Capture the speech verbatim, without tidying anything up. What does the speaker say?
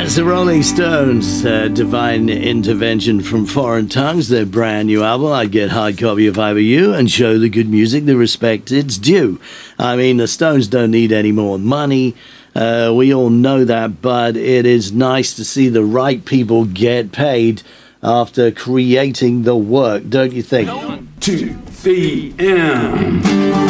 That's the Rolling Stones, uh, Divine Intervention from Foreign Tongues, their brand new album. I'd get hard copy if I were you and show the good music the respect it's due. I mean, the Stones don't need any more money. Uh, we all know that, but it is nice to see the right people get paid after creating the work, don't you think? One, two, three, and...